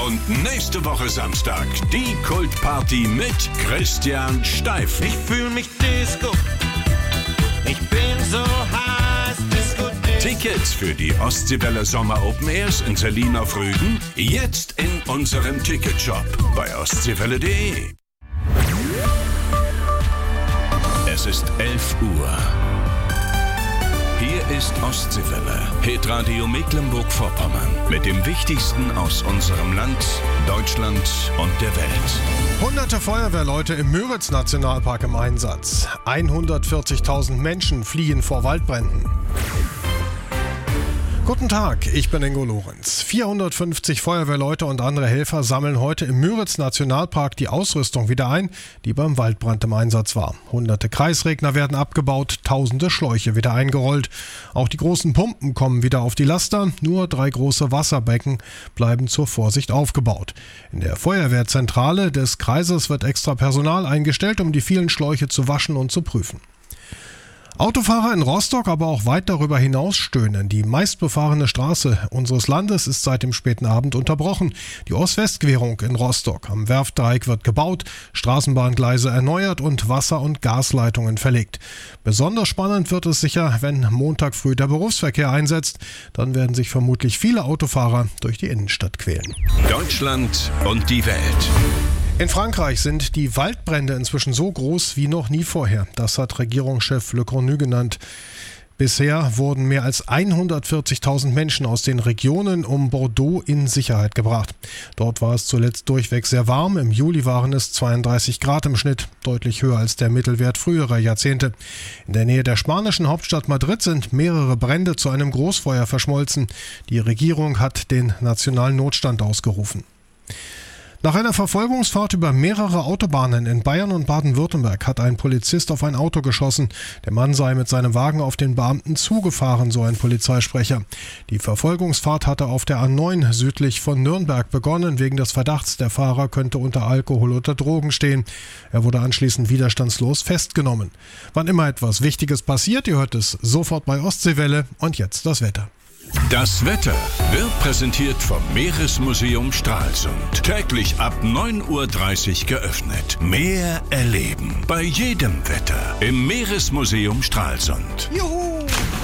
Und nächste Woche Samstag die Kultparty mit Christian Steifen. Ich fühl mich Disco. Ich bin so heiß, Disco. Tickets für die Ostseewelle Sommer Open Airs in Selin auf Rügen jetzt in unserem Ticketshop bei ostseewelle.de. Es ist 11 Uhr. Hier ist Ostseewelle, Hitradio Mecklenburg-Vorpommern mit dem Wichtigsten aus unserem Land, Deutschland und der Welt. Hunderte Feuerwehrleute im Müritz-Nationalpark im Einsatz. 140.000 Menschen fliehen vor Waldbränden. Guten Tag, ich bin Ingo Lorenz. 450 Feuerwehrleute und andere Helfer sammeln heute im Müritz-Nationalpark die Ausrüstung wieder ein, die beim Waldbrand im Einsatz war. Hunderte Kreisregner werden abgebaut, tausende Schläuche wieder eingerollt. Auch die großen Pumpen kommen wieder auf die Laster, nur 3 große Wasserbecken bleiben zur Vorsicht aufgebaut. In der Feuerwehrzentrale des Kreises wird extra Personal eingestellt, um die vielen Schläuche zu waschen und zu prüfen. Autofahrer in Rostock, aber auch weit darüber hinaus stöhnen. Die meistbefahrene Straße unseres Landes ist seit dem späten Abend unterbrochen. Die Ost-West-Querung in Rostock am Werftdreieck wird gebaut, Straßenbahngleise erneuert und Wasser- und Gasleitungen verlegt. Besonders spannend wird es sicher, wenn Montag früh der Berufsverkehr einsetzt. Dann werden sich vermutlich viele Autofahrer durch die Innenstadt quälen. Deutschland und die Welt. In Frankreich sind die Waldbrände inzwischen so groß wie noch nie vorher. Das hat Regierungschef Le Cornu genannt. Bisher wurden mehr als 140.000 Menschen aus den Regionen um Bordeaux in Sicherheit gebracht. Dort war es zuletzt durchweg sehr warm. Im Juli waren es 32 Grad im Schnitt, deutlich höher als der Mittelwert früherer Jahrzehnte. In der Nähe der spanischen Hauptstadt Madrid sind mehrere Brände zu einem Großfeuer verschmolzen. Die Regierung hat den nationalen Notstand ausgerufen. Nach einer Verfolgungsfahrt über mehrere Autobahnen in Bayern und Baden-Württemberg hat ein Polizist auf ein Auto geschossen. Der Mann sei mit seinem Wagen auf den Beamten zugefahren, so ein Polizeisprecher. Die Verfolgungsfahrt hatte auf der A9 südlich von Nürnberg begonnen. Wegen des Verdachts, der Fahrer könnte unter Alkohol oder Drogen stehen. Er wurde anschließend widerstandslos festgenommen. Wann immer etwas Wichtiges passiert, ihr hört es sofort bei Ostseewelle. Und jetzt das Wetter. Das Wetter wird präsentiert vom Meeresmuseum Stralsund. Täglich ab 9.30 Uhr geöffnet. Mehr erleben bei jedem Wetter im Meeresmuseum Stralsund. Juhu!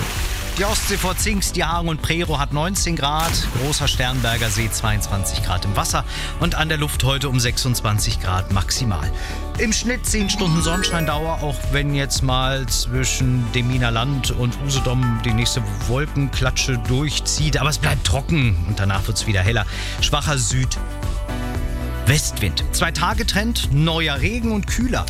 Die Ostsee vor Zingst, Jahren und Prerow hat 19 Grad, großer Sternberger See 22 Grad im Wasser und an der Luft heute um 26 Grad maximal. Im Schnitt 10 Stunden Sonnenscheindauer, auch wenn jetzt mal zwischen dem Wiener Land und Usedom die nächste Wolkenklatsche durchzieht. Aber es bleibt trocken und danach wird es wieder heller. Schwacher Südwestwind. 2 Tage Trend, neuer Regen und kühler.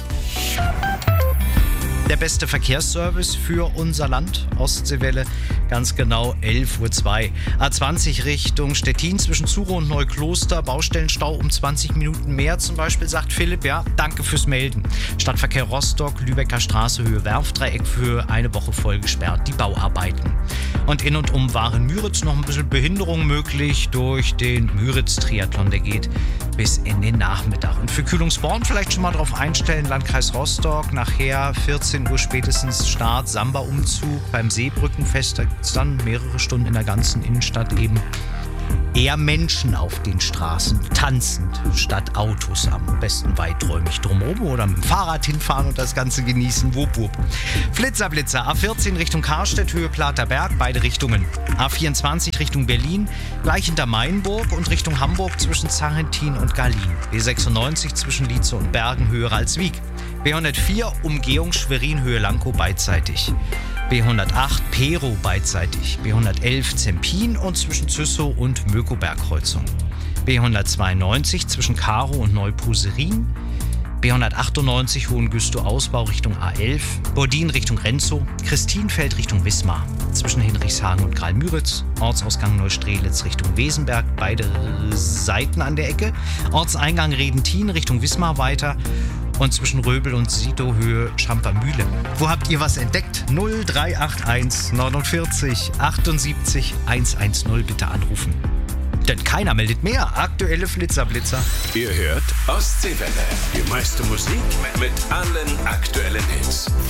Der beste Verkehrsservice für unser Land, Ostseewelle, ganz genau 11.02 Uhr. A20 Richtung Stettin zwischen Zuro und Neukloster, Baustellenstau um 20 Minuten mehr zum Beispiel, sagt Philipp. Ja, danke fürs Melden. Stadtverkehr Rostock, Lübecker Straße, Höhe Werftdreieck für eine Woche voll gesperrt, die Bauarbeiten. Und in und um Waren-Müritz noch ein bisschen Behinderung möglich durch den Müritz-Triathlon, der geht bis in den Nachmittag. Und für Kühlungsborn vielleicht schon mal drauf einstellen, Landkreis Rostock, nachher 14 Uhr spätestens Start, Samba-Umzug beim Seebrückenfest, da gibt es dann mehrere Stunden in der ganzen Innenstadt eben eher Menschen auf den Straßen, tanzend statt Autos, am besten weiträumig drumherum oder mit dem Fahrrad hinfahren und das Ganze genießen. Wupp, wupp. Flitzer, A14 Richtung Karstedt, Höhe Platerberg, beide Richtungen. A24 Richtung Berlin, gleich hinter Mainburg und Richtung Hamburg zwischen Zarrentin und Gallin. B96 zwischen Lietze und Bergen, Höhe Ralswiek. B104 Umgehung Schwerin, Höhe Lankow beidseitig. B108 Perow beidseitig. B111 Zempin und zwischen Züssow und Mökoberg-Kreuzung. B192 zwischen Karow und Neupuserin. B198 Hohengüstow-Ausbau Richtung A11. Bordin Richtung Renzow. Christinfeld Richtung Wismar. Zwischen Hinrichshagen und Graal-Müritz. Ortsausgang Neustrelitz Richtung Wesenberg. Beide Seiten an der Ecke. Ortseingang Redentin Richtung Wismar weiter. Und zwischen Röbel und Sito Höhe Schampermühle. Wo habt ihr was entdeckt? 0381 49 78 110 bitte anrufen. Denn keiner meldet mehr. Aktuelle Flitzer-Blitzer. Ihr hört Ostseewelle. Die meiste Musik mit allen aktuellen Hits.